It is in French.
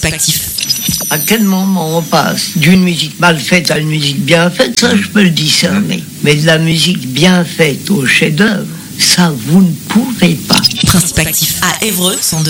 Prospectif. À quel moment on passe d'une musique mal faite à une musique bien faite, ça je peux le discerner. Mais de la musique bien faite au chef-d'œuvre, ça vous ne pouvez pas. Prospectif à Évreux 102.